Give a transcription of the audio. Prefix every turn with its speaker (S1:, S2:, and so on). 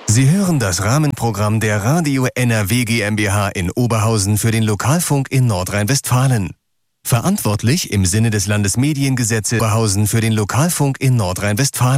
S1: Sie hören das Rahmenprogramm der Radio NRW GmbH in Oberhausen für den Lokalfunk in Nordrhein-Westfalen. Verantwortlich im Sinne des Landesmediengesetzes Oberhausen für den Lokalfunk in Nordrhein-Westfalen.